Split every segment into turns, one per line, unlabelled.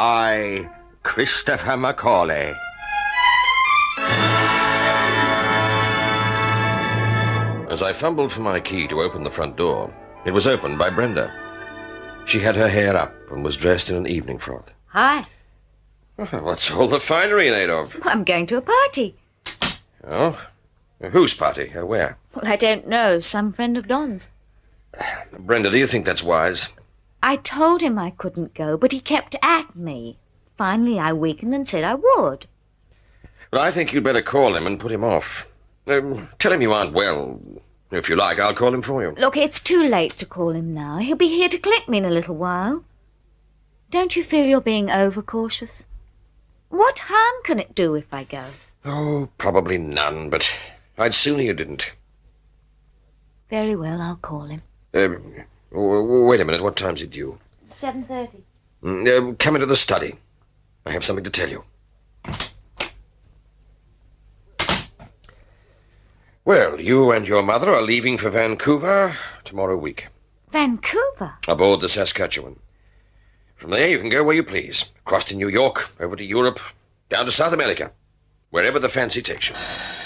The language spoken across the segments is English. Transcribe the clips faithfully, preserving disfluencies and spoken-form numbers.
I, Christopher Macaulay.
As I fumbled for my key to open the front door, it was opened by Brenda. She had her hair up and was dressed in an evening frock.
Hi.
What's all the finery made of?
I'm going to a party.
Oh? Whose party? Uh, where?
Well, I don't know. Some friend of Don's.
Brenda, do you think that's wise?
I told him I couldn't go, but he kept at me. Finally, I weakened and said I would.
Well, I think you'd better call him and put him off. Um, tell him you aren't well. If you like, I'll call him for you.
Look, it's too late to call him now. He'll be here to collect me in a little while. Don't you feel you're being overcautious? What harm can it do if I go?
Oh, probably none, but I'd sooner you didn't.
Very well, I'll call him.
Um, w- wait a minute, what time's it due?
seven thirty.
Mm, uh, come into the study. I have something to tell you. Well, you and your mother are leaving for Vancouver tomorrow week.
Vancouver?
Aboard the Saskatchewan. From there you can go where you please. Across to New York, over to Europe, down to South America. Wherever the fancy takes you.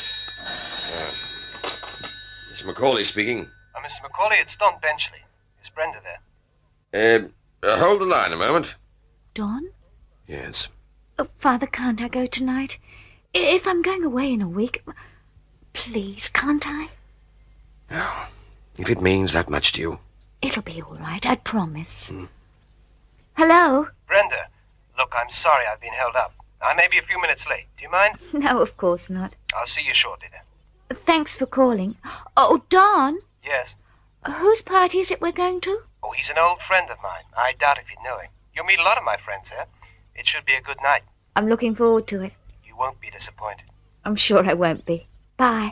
Uh, Mister Macaulay speaking.
Uh, Mister Macaulay, it's Don Benchley. Is Brenda there?
Uh, uh, hold the line a moment.
Don?
Yes.
Oh, Father, can't I go tonight? I- If I'm going away in a week... Please, can't I?
Oh, if it means that much to you.
It'll be all right, I promise. Mm. Hello?
Brenda, look, I'm sorry I've been held up. I may be a few minutes late. Do you mind?
No, of course not.
I'll see you shortly, then.
Thanks for calling. Oh, Don?
Yes?
Whose party is it we're going to?
Oh, he's an old friend of mine. I doubt if you know him. You'll meet a lot of my friends there. It should be a good night.
I'm looking forward to it.
You won't be disappointed.
I'm sure I won't be. Bye.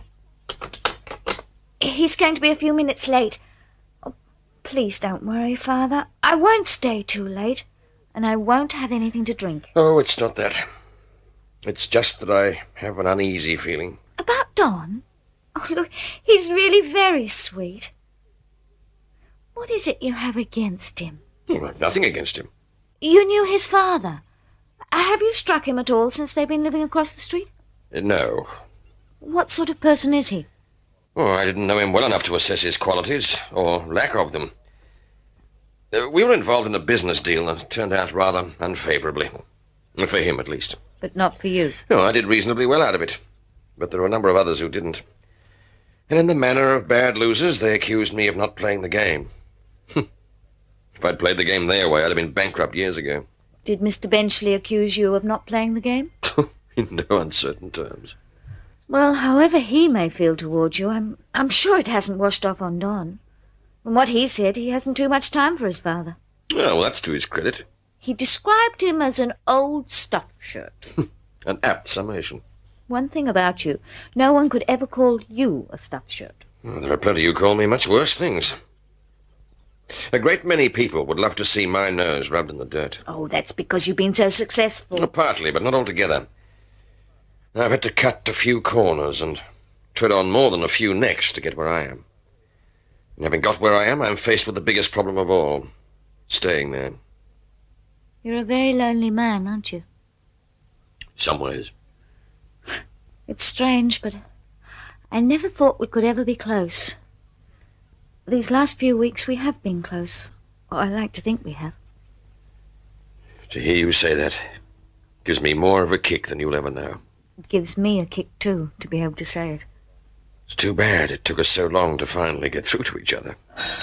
He's going to be a few minutes late. Oh, please don't worry, Father. I won't stay too late, and I won't have anything to drink.
Oh, it's not that. It's just that I have an uneasy feeling.
About Don? Oh, look, he's really very sweet. What is it you have against him?
Oh, I've nothing against him.
You knew his father. Have you struck him at all since they've been living across the street?
Uh, no.
What sort of person is he?
Oh, I didn't know him well enough to assess his qualities, or lack of them. Uh, we were involved in a business deal that turned out rather unfavorably. For him, at least.
But not for you.
No, I did reasonably well out of it. But there were a number of others who didn't. And in the manner of bad losers, they accused me of not playing the game. If I'd played the game their way, I'd have been bankrupt years ago.
Did Mister Benchley accuse you of not playing the game?
In no uncertain terms.
Well, however he may feel towards you, I'm I'm sure it hasn't washed off on Don. From what he said, he hasn't too much time for his father.
Oh, well, that's to his credit.
He described him as an old stuffed shirt.
An apt summation.
One thing about you, no one could ever call you a stuffed shirt.
Well, there are plenty who call me much worse things. A great many people would love to see my nose rubbed in the dirt.
Oh, that's because you've been so successful.
Well, partly, but not altogether. I've had to cut a few corners and tread on more than a few necks to get where I am. And having got where I am, I'm faced with the biggest problem of all. Staying there.
You're a very lonely man, aren't you?
Some ways.
It's strange, but I never thought we could ever be close. These last few weeks we have been close. Or I like to think we have.
To hear you say that gives me more of a kick than you'll ever know.
It gives me a kick, too, to be able to say it.
It's too bad it took us so long to finally get through to each other.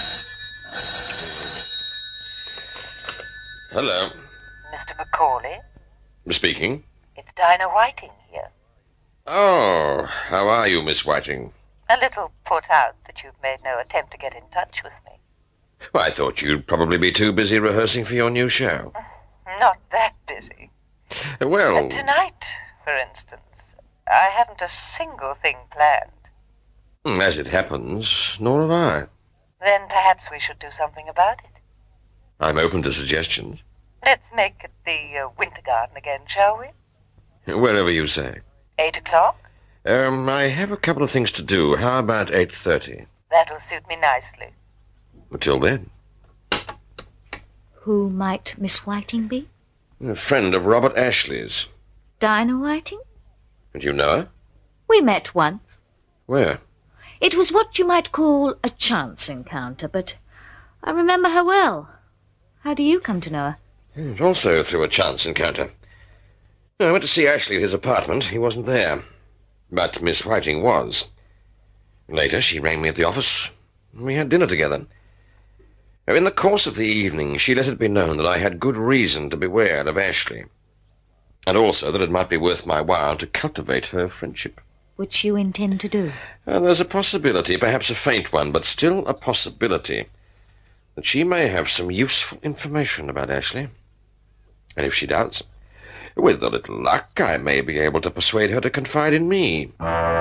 Hello.
Mister Macaulay?
Speaking.
It's Dinah Whiting here.
Oh, how are you, Miss Whiting?
A little put out that you've made no attempt to get in touch with me.
Well, I thought you'd probably be too busy rehearsing for your new show.
Not that busy.
Uh, well...
Uh, tonight, for instance, I haven't a single thing planned.
As it happens, nor have I.
Then perhaps we should do something about it.
I'm open to suggestions.
Let's make it the uh, Winter Garden again, shall we?
Wherever you say.
Eight o'clock?
Um, I have a couple of things to do. How about eight thirty?
That'll suit me nicely.
Until then.
Who might Miss Whiting be?
A friend of Robert Ashley's.
Dinah Whiting?
And you know her?
We met once.
Where?
It was what you might call a chance encounter, but I remember her well. How do you come to know her?
Yes, also through a chance encounter. I went to see Ashley at his apartment. He wasn't there. But Miss Whiting was. Later, she rang me at the office, and we had dinner together. In the course of the evening, she let it be known that I had good reason to beware of Ashley, and also that it might be worth my while to cultivate her friendship.
Which you intend to do?
And there's a possibility, perhaps a faint one, but still a possibility, that she may have some useful information about Ashley. And if she does, with a little luck, I may be able to persuade her to confide in me.